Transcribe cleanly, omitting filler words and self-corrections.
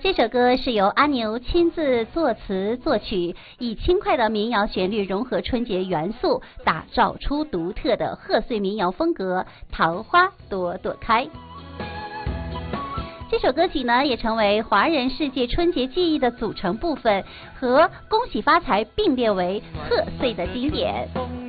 这首歌是由阿牛亲自作词作曲，以轻快的民谣旋律融合春节元素，打造出独特的贺岁民谣风格。桃花朵朵开。这首歌曲呢，也成为华人世界春节记忆的组成部分，和恭喜发财并列为贺岁的经典。